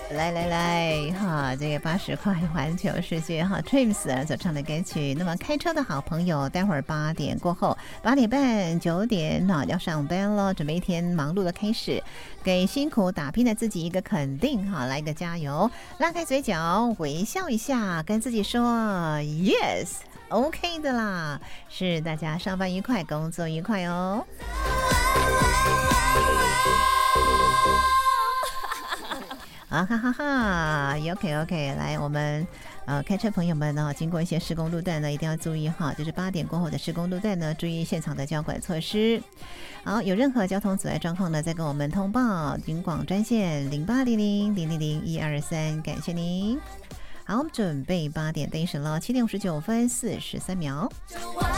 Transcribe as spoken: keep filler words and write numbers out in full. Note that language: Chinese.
来来来哈，这个八十块环球世界哈 Twins 所唱的歌曲。那么开车的好朋友，待会儿八点过后，八点半九点呢要上班了，准备一天忙碌的开始，给辛苦打拼的自己一个肯定哈，来一个加油，拉开嘴角微笑一下，跟自己说 Yes。OK 的啦，是大家上班愉快，工作愉快哦。啊哈哈哈 ，OK OK， 来我们呃开车朋友们呢，经过一些施工路段呢，一定要注意哈，就是八点过后的施工路段呢，注意现场的交管措施。好，有任何交通阻碍状况呢，再跟我们通报，警广专线零八零零零零零一二三，感谢您。好，我们准备八点登时了，七点五十九分四十三秒。